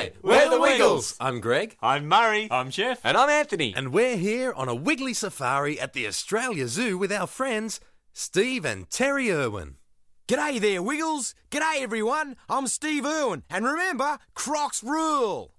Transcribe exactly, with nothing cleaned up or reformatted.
G'day, we're the Wiggles. I'm Greg. I'm Murray. I'm Jeff. And I'm Anthony. And we're here on a Wiggly safari at the Australia Zoo with our friends Steve and Terry Irwin. G'day there, Wiggles. G'day, everyone. I'm Steve Irwin. And remember, Crocs rule.